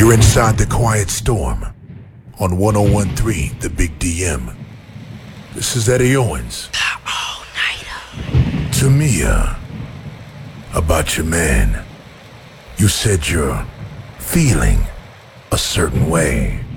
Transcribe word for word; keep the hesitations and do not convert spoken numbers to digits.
You're inside the Quiet Storm on one oh one point three The Big D M. This is Eddie Owens. The all-nighter. Tamia, about your man. You said you're feeling a certain way.